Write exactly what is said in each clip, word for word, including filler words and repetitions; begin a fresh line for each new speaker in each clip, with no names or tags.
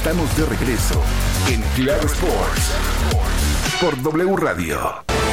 Estamos de regreso en Claro Sports por W Radio.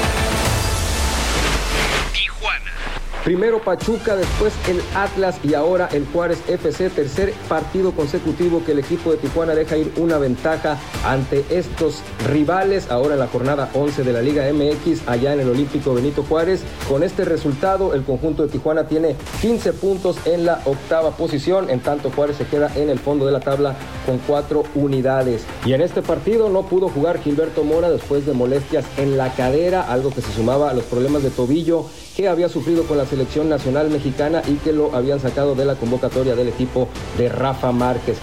Primero Pachuca, después el Atlas y ahora el Juárez F C. Tercer partido consecutivo que el equipo de Tijuana deja ir una ventaja ante estos rivales. Ahora en la jornada once de la Liga M X, allá en el Olímpico Benito Juárez. Con este resultado, el conjunto de Tijuana tiene quince puntos en la octava posición. En tanto, Juárez se queda en el fondo de la tabla con cuatro unidades. Y en este partido no pudo jugar Gilberto Mora después de molestias en la cadera, algo que se sumaba a los problemas de tobillo que había sufrido con la selección nacional mexicana y que lo habían sacado de la convocatoria del equipo de Rafa Márquez.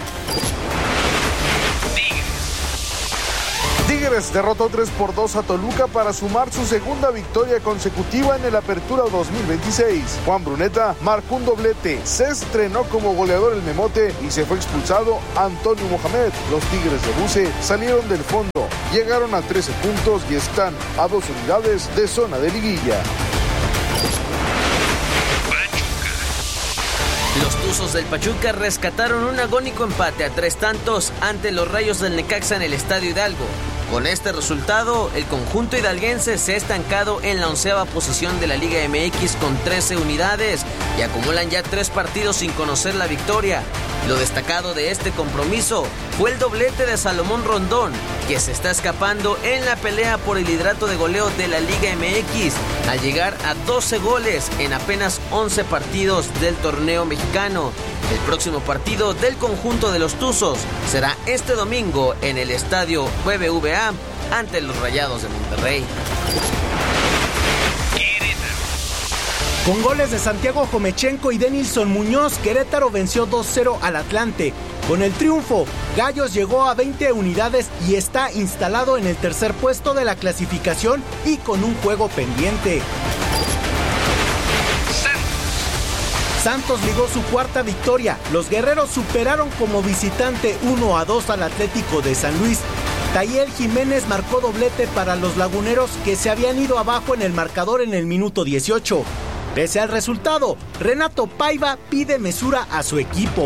Tigres derrotó tres por dos a Toluca para sumar su segunda victoria consecutiva en el Apertura dos mil veintiséis. Juan Bruneta marcó un doblete, se estrenó como goleador el Memote y se fue expulsado Antonio Mohamed. Los Tigres de Buse salieron del fondo, llegaron a trece puntos y están a dos unidades de zona de liguilla.
Los Tuzos del Pachuca rescataron un agónico empate a tres tantos ante los Rayos del Necaxa en el Estadio Hidalgo. Con este resultado, el conjunto hidalguense se ha estancado en la onceava posición de la Liga M X con trece unidades y acumulan ya tres partidos sin conocer la victoria. Lo destacado de este compromiso fue el doblete de Salomón Rondón, que se está escapando en la pelea por el liderato de goleo de la Liga M X, al llegar a doce goles en apenas once partidos del torneo mexicano. El próximo partido del conjunto de los Tuzos será este domingo en el estadio B B V A ante los Rayados de Monterrey.
Con goles de Santiago Jomechenko y Denilson Muñoz, Querétaro venció dos cero al Atlante. Con el triunfo, Gallos llegó a veinte unidades y está instalado en el tercer puesto de la clasificación y con un juego pendiente. Santos ligó su cuarta victoria. Los guerreros superaron como visitante uno a dos al Atlético de San Luis. Tayel Jiménez marcó doblete para los laguneros que se habían ido abajo en el marcador en el minuto dieciocho. Pese al resultado, Renato Paiva pide mesura a su equipo.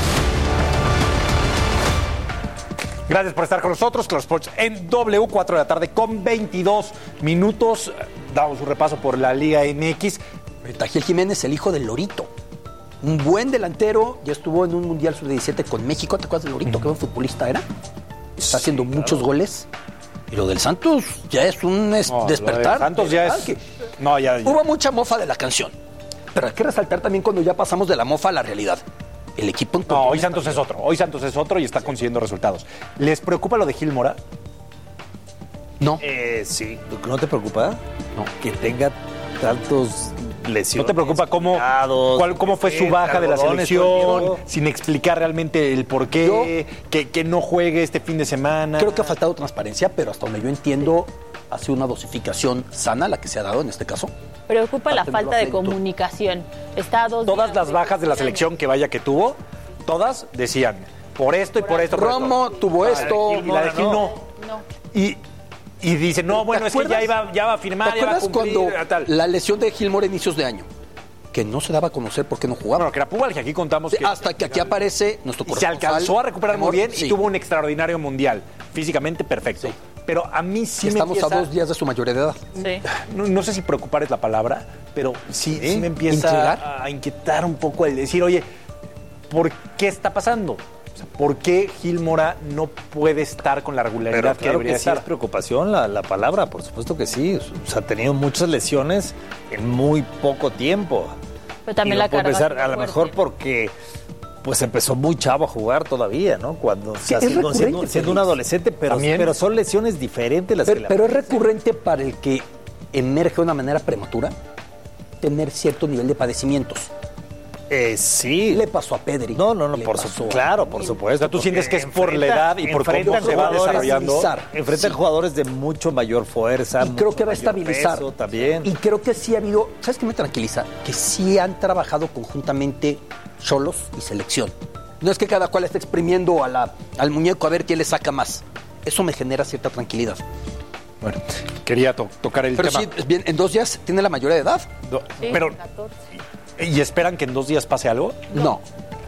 Gracias por estar con nosotros, Claro Sports en W, cuatro de la tarde con veintidós minutos. Damos un repaso por la Liga M X.
Tajiel Jiménez, el hijo del Lorito. Un buen delantero, ya estuvo en un Mundial sub diecisiete con México. ¿Te acuerdas del Lorito? Uh-huh. ¿Qué buen futbolista era? Está haciendo sí, muchos claro. goles. Y lo del Santos ya es un es no, despertar.
Santos ya es...
Que
no, ya, ya.
Hubo mucha mofa de la canción. Pero hay que resaltar también cuando ya pasamos de la mofa a la realidad. El equipo...
No, hoy Santos es otro. Hoy Santos es otro y está consiguiendo resultados. ¿Les preocupa lo de Gil Mora?
No.
Eh, sí. ¿No te preocupa? No. Que tenga tantos... lesiones.
¿No te preocupa cómo, cuál, cómo fue su baja de la selección, sin explicar realmente el por qué, yo, que, que no juegue este fin de semana?
Creo que ha faltado transparencia, pero hasta donde yo entiendo, ha sido una dosificación sana la que se ha dado en este caso.
Preocupa la falta de comunicación. Está a dos
todas las bajas de la selección que vaya que tuvo, todas decían, por esto y por esto. Por
Romo
esto.
tuvo esto.
Y la de Gil no.
no.
Y... Y dice, no, bueno, es que ya iba, ya va a firmar,
¿te
ya va a
cumplir?
cuando
tal. La lesión de Gil Mora a inicios de año, que no se daba a conocer por qué no jugaba.
Bueno, que era Púbal, que aquí contamos que...
Hasta que aquí aparece nuestro corresponsal.
Se alcanzó a recuperar muy bien
sí.
y tuvo un extraordinario mundial. Físicamente perfecto. Sí. Pero a mí sí
Estamos
me empieza...
a dos días de su mayoría de edad.
Sí.
No, no sé si preocupar es la palabra, pero sí, ¿Eh? sí me empieza ¿Intrigar? a inquietar un poco el decir, oye, ¿por qué está pasando? ¿Por qué Gil Mora no puede estar con la regularidad
Pero
que
claro
debería
que
estar?
Sí es preocupación la, la palabra, por supuesto que sí. O sea, ha tenido muchas lesiones en muy poco tiempo.
Pero también
y
la
no puede
carga
empezar, a lo
fuerte.
mejor porque pues empezó muy chavo a jugar todavía, ¿no? Cuando
sí,
o sea, siendo, siendo, siendo un adolescente, pero, pero son lesiones diferentes las
pero,
que le
Pero es recurrente para el que emerge de una manera prematura tener cierto nivel de padecimientos.
Eh, sí.
Le pasó a Pedri.
No, no, no, por su, claro, por supuesto.
O sea, tú sientes que es por la edad y por cómo se va desarrollando.
Enfrentan sí. jugadores de mucho mayor fuerza.
Y creo que va a estabilizar.
También.
Y creo que sí ha habido, ¿sabes qué me tranquiliza? Que sí han trabajado conjuntamente Xolos y selección. No es que cada cual esté exprimiendo a la, al muñeco a ver quién le saca más. Eso me genera cierta tranquilidad.
Bueno, quería to- tocar el
pero
tema.
Pero sí, bien, en dos días tiene la mayoría de edad.
No,
sí,
pero,
catorce.
¿y esperan que en dos días pase algo?
No.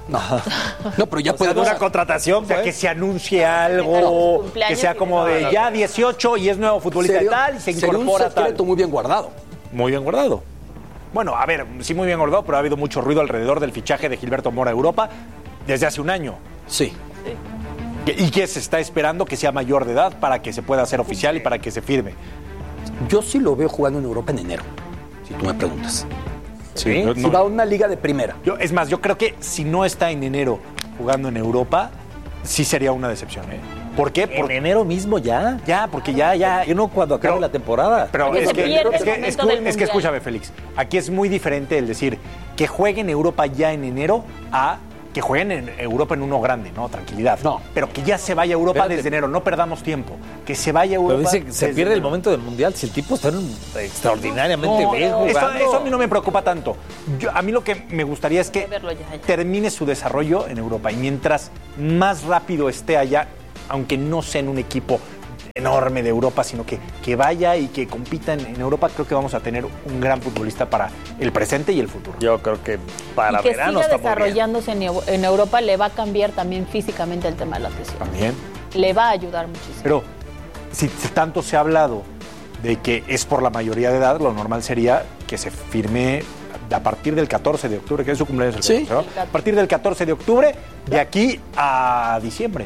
No, no pero ya
o
puede
sea, una contratación,
o sea,
pues.
que se anuncie algo, que sea como de
no, no,
ya dieciocho y es nuevo futbolista
Sería-
y tal, y se
sería
incorpora
un secreto
tal.
muy bien guardado.
Muy bien guardado. Bueno, a ver, sí muy bien guardado, pero ha habido mucho ruido alrededor del fichaje de Gilberto Mora a Europa desde hace un año.
Sí.
Y que se está esperando que sea mayor de edad para que se pueda hacer oficial y para que se firme.
Yo sí lo veo jugando en Europa en enero, si tú me preguntas.
Sí.
Si va a una liga de primera.
Yo, es más, yo creo que si no está en enero jugando en Europa, sí sería una decepción, ¿eh? ¿Por qué?
En
Porque
enero mismo ya.
ya, porque ya, ya.
Yo no cuando acabe
Pero-
la temporada.
Pero
Porque
es
se
que,
pierde
es,
el
que,
momento
escu-
del
es que
Mundial.
escúchame, Félix. Aquí es muy diferente el decir que jueguen en Europa ya en enero a que jueguen en Europa en uno grande, ¿no? Tranquilidad.
No.
Pero que ya se vaya a Europa
Espérate.
desde enero. No perdamos tiempo. Que se vaya a Europa.
Pero dice que se
desde
pierde el
enero.
momento del Mundial si el tipo está en- extraordinariamente
No,
bien
eso,
jugando.
eso a mí no me preocupa tanto. Yo- a mí lo que me gustaría es que
Verlo ya, ya.
termine su desarrollo en Europa y mientras más rápido esté allá, aunque no sea en un equipo enorme de Europa, sino que, que vaya y que compita en, en Europa, creo que vamos a tener un gran futbolista para el presente y el futuro.
Yo creo que para
y que
verano
siga
está muy bien.
desarrollándose en, Eu- en Europa le va a cambiar también físicamente el tema de la lesión.
También.
Le va a ayudar muchísimo.
Pero si, si tanto se ha hablado de que es por la mayoría de edad, lo normal sería que se firme a partir del catorce de octubre, que es su cumpleaños el
Sí.
catorce, ¿no? A partir del catorce de octubre, de aquí a diciembre.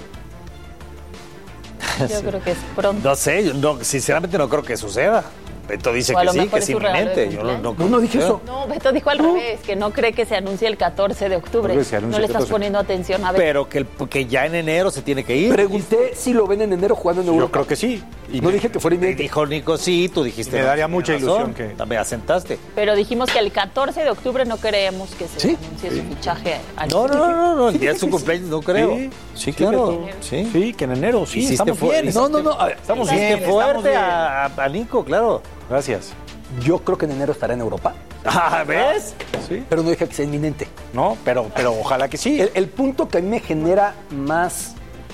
Yo creo que es pronto.
No sé, yo no, sinceramente no creo que suceda. Beto dice
O a
que
lo
sí,
mejor
que
es
es
su regalo de
inminente. Yo no,
cumpleaños.
no,
No, no dije eso.
No, Beto dijo al revés, que no cree que se anuncie el catorce de octubre.
Creo que se anuncia
No le
el
estás
catorce.
poniendo atención a ver.
Pero que, el- que ya en enero se tiene que ir.
Pregunté si lo ven en enero jugando en
Yo
Europa.
creo que sí.
Y no dije que fuera
Y
inminente.
dijo Nico, sí, tú dijiste.
Me
no,
daría
tienes
mucha
razón.
ilusión que-
También asentaste.
Pero dijimos que el catorce de octubre no creemos que se
Sí.
anuncie su fichaje al
No, no, no, no, no, el día de su cumpleaños no creo.
Sí,
Sí, claro.
Beto.
Sí.
Sí, que en enero, sí,
Hiciste
estamos
fu-
bien.
No, no, no. a ver,
Estamos
Hiciste
bien, estamos
fuerte
bien.
a, a- a Nico, claro.
Gracias.
yo creo que en enero estará en Europa,
Ah, ¿ves?
Sí.
pero no dije que sea inminente.
No, pero, pero ojalá que sí.
El, el punto que a mí me genera más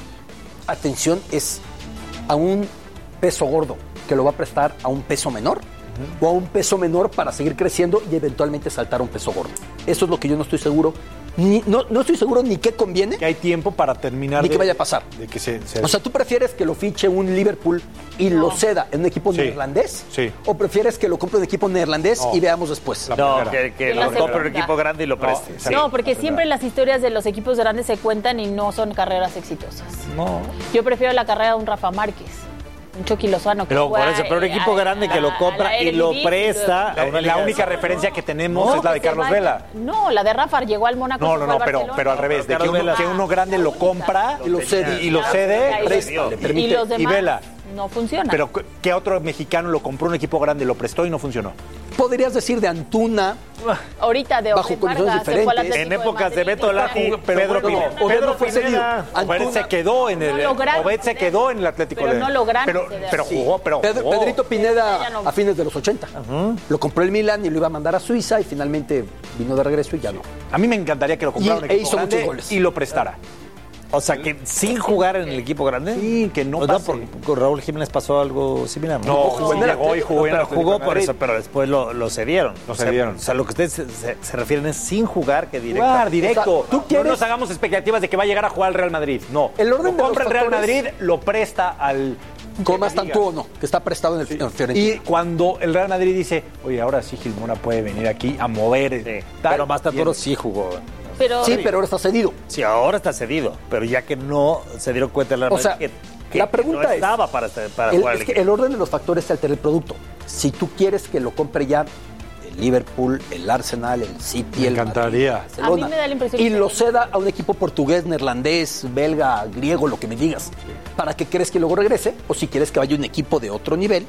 atención es a un peso gordo que lo va a prestar a un peso menor o a un peso menor para seguir creciendo y eventualmente saltar a un peso gordo. Eso es lo que yo no estoy seguro. Ni, no, no estoy seguro ni qué conviene,
Que hay tiempo para terminar
ni
de-
qué vaya a pasar.
De que se, se-
O sea, ¿tú prefieres que lo fiche un Liverpool y lo ceda en un equipo
Sí.
neerlandés?
Sí.
¿O prefieres que lo compre un equipo neerlandés
No.
y veamos después?
La
No,
primera.
que, que
Yo la
lo compre un
segunda.
equipo grande y lo preste.
No,
Sí.
No, porque
la
siempre
verdad.
las historias de los equipos grandes se cuentan y no son carreras exitosas.
No.
Yo prefiero la carrera de un Rafa Márquez, un Chucky Lozano. que
Pero por
juega,
eso, pero un
eh,
equipo
a-
grande que
a-
lo
a
compra
la
y lo
Eredivisie,
presta a
La,
una
la
liga de
única
desarrollo.
referencia que tenemos
No,
es la de
que se
Carlos
vaya-
Vela.
No, la de Rafa llegó al Mónaco.
No,
se
no,
fue
no,
al
pero,
Barcelona.
pero al revés, de que
Carlos
uno,
Vela.
que uno grande lo compra
Y lo cede.
y, y lo cede,
Ahí
presta.
lo-
le
Y
permite.
los
Y
demás
Vela.
no funcionan.
Pero ¿qué otro mexicano lo compró un equipo grande, lo prestó y no funcionó?
Podrías decir de Antuna,
Ahorita de
bajo
Obed
condiciones
Vargas, se fue al
diferentes.
Atlético
En épocas de
Madrid,
Beto
fue-
Lati,
Pero
Pedro
bueno,
Pineda.
Obed
Pedro
no fue cedido.
Pineda.
Obed
Antuna-
se quedó en el
No lograron
Obed se
ceder.
quedó en el Atlético
Pero
de-
no lograron
pero,
ceder.
pero
Sí.
jugó, pero
Pedro-
jugó.
Pedrito Pineda
Ya no.
a fines de los ochenta. Lo compró el Milan y lo iba a mandar a Suiza y finalmente vino de regreso y ya no.
A mí me encantaría que lo comprara
Y-
un
e
equipo
hizo
grande
muchos goles.
y lo prestara.
O sea, que sin jugar en el equipo grande.
Sí, que no
O
pase.
por- con Raúl Jiménez pasó algo similar.
No, jugó,
en el
llegó y
Atlético,
jugó en el
Pero
Atlético
jugó
de
por
Madrid.
eso, pero después lo, lo cedieron.
Lo
O sea,
cedieron.
O sea, lo que ustedes se, se- se refieren es sin jugar que directo.
Jugar directo.
O sea, ¿tú
No
quieres-
nos hagamos expectativas de que va a llegar a jugar al Real Madrid. No.
El orden
lo
de los
compra el Real
factores-
Madrid, lo presta al.
Como más
que diga.
tanto o no, que está prestado en el, en el Fiorentina.
Y cuando el Real Madrid dice, oye, ahora sí Gil Mora puede venir aquí a mover.
Sí,
tal,
pero Mastatoro
viene.
sí jugó.
Pero,
Sí, pero ahora está cedido.
Sí, ahora está cedido, pero ya que no se dieron cuenta el Real
O
Madrid
sea,
que, que
la pregunta
no
es-
estaba para, estar- para
El,
jugar
es
el
que
equipo.
el orden de los factores se altera el producto. Si tú quieres que lo compre ya el Liverpool, el Arsenal, el City,
Me
el
encantaría.
Madrid, Barcelona,
A mí me da la impresión
y
que-
lo ceda a un equipo portugués, neerlandés, belga, griego, lo que me digas, para que crees que luego regrese, o si quieres que vaya un equipo de otro nivel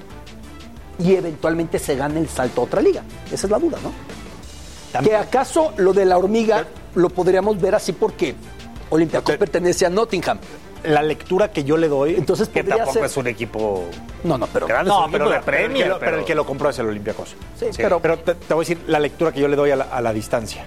y eventualmente se gane el salto a otra liga. Esa es la duda, ¿no? Que acaso lo de la hormiga lo podríamos ver así porque Olympiacos pertenece a Nottingham.
La lectura que yo le doy.
Entonces
Que
podría
tampoco
ser...
es un equipo
No, no, pero...
grande,
no,
es un
pero,
equipo de
pero el que
Premier,
lo, pero el que lo compró es el Olympiacos.
Sí, pero-
pero te, te voy a decir la lectura que yo le doy a la, a la distancia.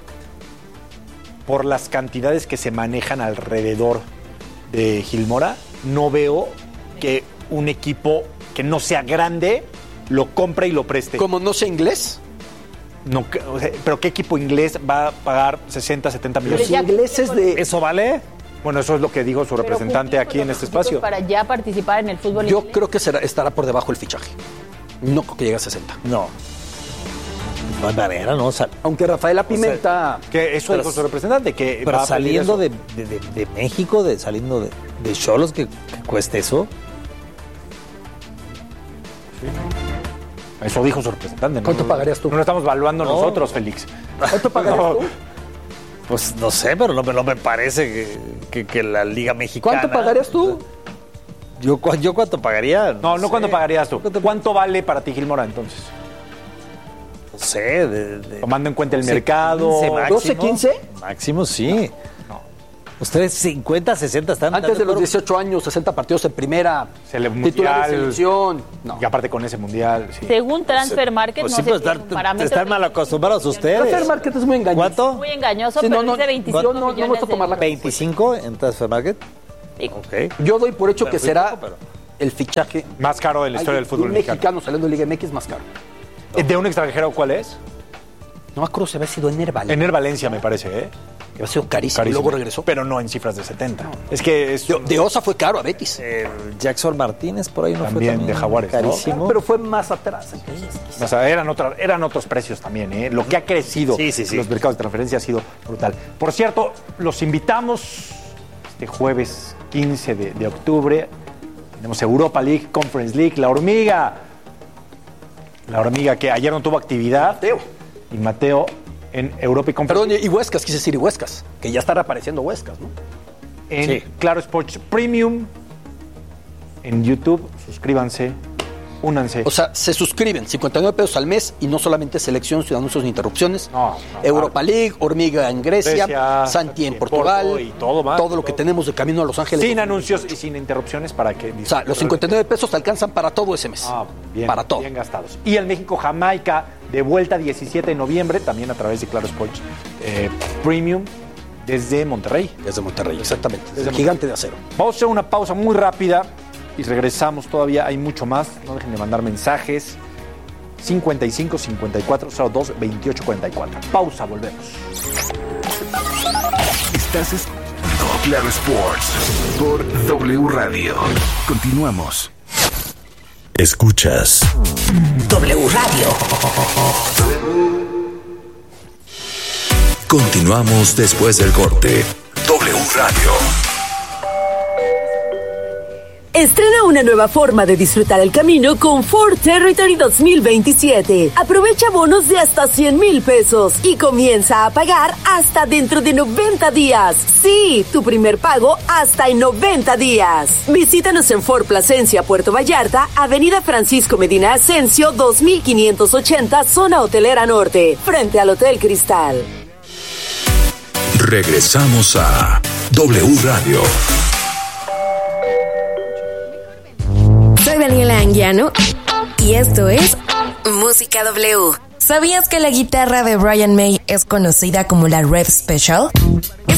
Por las cantidades que se manejan alrededor de Gil Mora, no veo que un equipo que no sea grande lo compre y lo preste.
Como no sé inglés,
No, o sea, pero ¿qué equipo inglés va a pagar sesenta, setenta millones?
Los ingleses de...
¿Eso vale?
Bueno, eso es lo que dijo su representante aquí en este espacio.
Para ya participar en el fútbol
Yo
inglés.
creo que será, estará por debajo el fichaje. No creo que llegue a sesenta.
No. No hay manera, ¿no? O sea,
Aunque Rafaela Pimenta...
O sea, que eso dijo su representante, que
pero
va a pedir
saliendo
eso.
de, de, de, de México, de, saliendo de, de Xolos, que, que cueste eso.
Eso dijo su representante.
¿Cuánto
no,
pagarías tú?
No lo estamos evaluando
No.
nosotros, Félix.
¿Cuánto pagarías
No.
tú?
Pues no sé, pero no, me- no me parece que, que, que la Liga Mexicana...
¿Cuánto pagarías tú?
¿Yo, cu- yo cuánto pagaría?
No, no
sé.
cuánto pagarías tú.
¿Cuánto-
¿Cuánto vale para ti Gil Mora entonces?
No sé, de... de
Tomando en cuenta el
doce,
mercado.
quince máximo.
¿doce, quince?
Máximo, sí. Ustedes cincuenta, sesenta están...
Antes de los
acuerdo?
dieciocho años, sesenta partidos en primera,
Sele-
titular de
mundial.
selección. No.
Y aparte con ese mundial, sí.
Según Transfer Market,
Pues
no
sí,
sé
pero
si es
están,
un parámetro.
están mal acostumbrados ustedes.
Transfer Market es muy engañoso.
¿Cuánto?
Muy engañoso,
Sí,
pero
no, no,
dice veinticinco
yo no- no me
millones
gusta tomar la-
de-
¿veinticinco en Transfer Market?
Sí.
Ok.
Yo doy por hecho
Pero
que
muy
será
poco, pero-
el fichaje.
Más caro de la historia
Hay
del fútbol
un
mexicano.
mexicano saliendo de Liga M X más caro.
¿De un extranjero cuál es?
No me acuerdo si había sido Ener Valencia.
Ener Valencia, me parece, ¿eh?
Que había sido carísimo.
Carísimo.
Luego regresó.
Pero no en cifras de setenta. Es que es
De, de Osa fue caro a Betis.
El Jackson Martínez por ahí no
También,
fue también
de Jaguares, ¿no?
carísimo.
Pero fue más atrás.
O sea, eran, otra- eran otros precios también, ¿eh? Lo que ha crecido
Sí, sí, sí.
los mercados de transferencia ha sido brutal. Por cierto, los invitamos este jueves quince de, de octubre. Tenemos Europa League, Conference League, La Hormiga. La Hormiga que ayer no tuvo actividad.
Mateo.
Y Mateo en Europa y Conference
Perdón, y Huescas, quise decir y Huescas. Que ya está reapareciendo Huescas, ¿no?
en
Sí.
Claro Sports Premium. En YouTube, suscríbanse, únanse.
O sea, se suscriben cincuenta y nueve pesos al mes y no solamente selección, sin anuncios ni interrupciones.
No, no,
Europa League, Hormiga en Grecia,
Grecia,
Santi en
en
Portugal.
Porto y todo más.
Todo lo que tenemos de camino a Los Ángeles.
sin anuncios y sin interrupciones para que...
O sea, los cincuenta y nueve pesos te alcanzan para todo ese mes.
Ah, bien,
para todo.
bien gastados. Y el México-Jamaica de vuelta diecisiete de noviembre, también a través de Claro Sports eh, Premium, desde Monterrey.
Desde Monterrey, exactamente. Desde
Desde
el gigante de acero.
Vamos a hacer una pausa muy rápida y regresamos. Todavía hay mucho más. No dejen de mandar mensajes. cincuenta y cinco, cincuenta y cuatro, cero dos, veintiocho, cuarenta y cuatro. Pausa, volvemos.
Estás escuchando Claro Sports por W Radio. Continuamos.
Escuchas
W Radio.
Continuamos después del corte. W Radio.
Estrena una nueva forma de disfrutar el camino con Ford Territory dos mil veintisiete. Aprovecha bonos de hasta cien mil pesos y comienza a pagar hasta dentro de noventa días. Sí, tu primer pago hasta en noventa días. Visítanos en Ford Plasencia, Puerto Vallarta, Avenida Francisco Medina Ascencio, dos mil quinientos ochenta, Zona Hotelera Norte, frente al Hotel Cristal.
Regresamos a W Radio.
Soy Daniela Anguiano y esto es Música W. ¿Sabías que la guitarra de Brian May es conocida como la Rev Special?